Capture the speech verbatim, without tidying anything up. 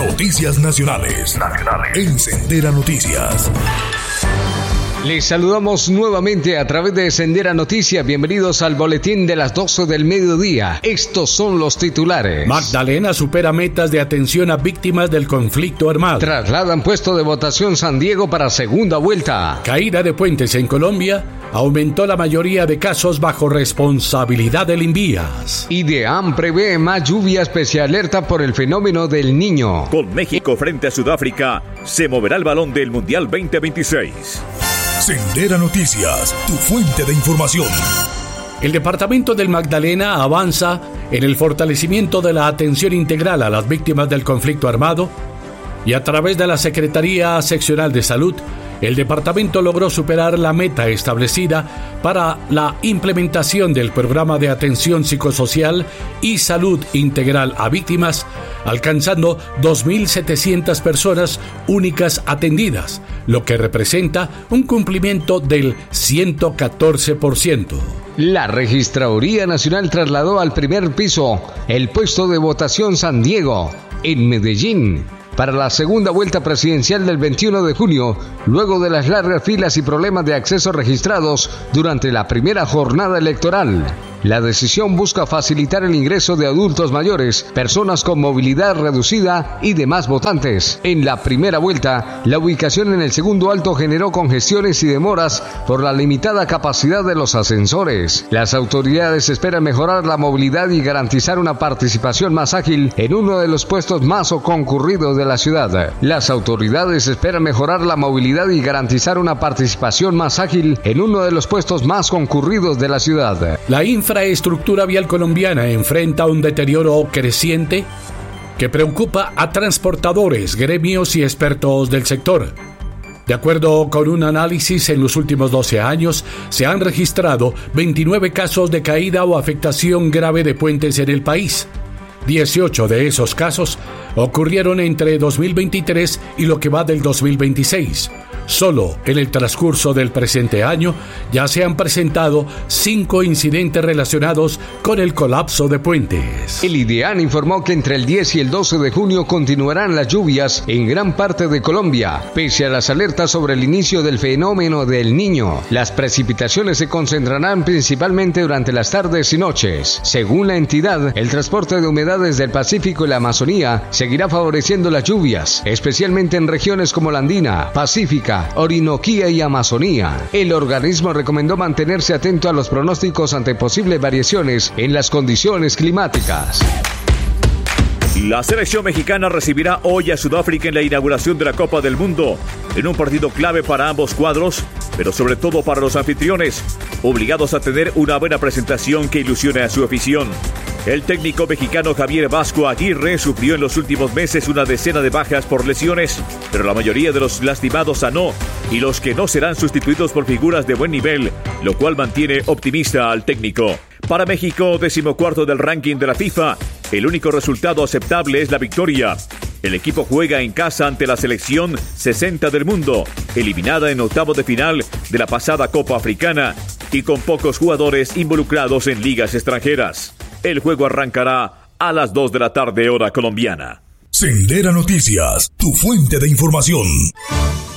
Noticias Nacionales. Nacionales. En Sendera Noticias. Les saludamos nuevamente a través de Sendera Noticias. Bienvenidos al boletín de las doce del mediodía. Estos son los titulares. Magdalena supera metas de atención a víctimas del conflicto armado. Trasladan puesto de votación San Diego para segunda vuelta. Caída de puentes en Colombia. Aumentó la mayoría de casos bajo responsabilidad del INVIAS. IDEAM prevé más lluvias pese a alerta por el fenómeno del Niño. Con México frente a Sudáfrica, se moverá el balón del Mundial veinte veintiséis. Sendera Noticias, tu fuente de información. El departamento del Magdalena avanza en el fortalecimiento de la atención integral a las víctimas del conflicto armado y a través de la Secretaría Seccional de Salud, el departamento logró superar la meta establecida para la implementación del programa de atención psicosocial y salud integral a víctimas, alcanzando dos mil setecientas personas únicas atendidas, lo que representa un cumplimiento del ciento catorce por ciento. La Registraduría Nacional trasladó al primer piso el puesto de votación San Diego, en Medellín, para la segunda vuelta presidencial del veintiuno de junio, luego de las largas filas y problemas de acceso registrados durante la primera jornada electoral. La decisión busca facilitar el ingreso de adultos mayores, personas con movilidad reducida y demás votantes. En la primera vuelta, la ubicación en el segundo alto generó congestiones y demoras por la limitada capacidad de los ascensores. Las autoridades esperan mejorar la movilidad y garantizar una participación más ágil en uno de los puestos más concurridos de la ciudad. Las autoridades esperan mejorar la movilidad y garantizar una participación más ágil en uno de los puestos más concurridos de la ciudad. La infra La infraestructura vial colombiana enfrenta un deterioro creciente que preocupa a transportadores, gremios y expertos del sector. De acuerdo con un análisis, en los últimos doce años se han registrado veintinueve casos de caída o afectación grave de puentes en el país. dieciocho de esos casos ocurrieron entre dos mil veintitrés y lo que va del dos mil veintiséis. Solo en el transcurso del presente año ya se han presentado cinco incidentes relacionados con el colapso de puentes. El IDEAM informó que entre el diez y el doce de junio continuarán las lluvias en gran parte de Colombia, pese a las alertas sobre el inicio del fenómeno del Niño. Las precipitaciones se concentrarán principalmente durante las tardes y noches. Según la entidad, el transporte de humedades del Pacífico y la Amazonía seguirá favoreciendo las lluvias, especialmente en regiones como la Andina, Pacífica, Orinoquía y Amazonía. El organismo recomendó mantenerse atento a los pronósticos ante posibles variaciones en las condiciones climáticas. La selección mexicana recibirá hoy a Sudáfrica en la inauguración de la Copa del Mundo, en un partido clave para ambos cuadros, pero sobre todo para los anfitriones, obligados a tener una buena presentación que ilusione a su afición. El técnico mexicano Javier Vasco Aguirre sufrió en los últimos meses una decena de bajas por lesiones, pero la mayoría de los lastimados sanó y los que no serán sustituidos por figuras de buen nivel, lo cual mantiene optimista al técnico. Para México, decimocuarto del ranking de la FIFA, el único resultado aceptable es la victoria. El equipo juega en casa ante la selección sesenta del mundo, eliminada en octavos de final de la pasada Copa Africana y con pocos jugadores involucrados en ligas extranjeras. El juego arrancará a las dos de la tarde hora colombiana. Sendera Noticias, tu fuente de información.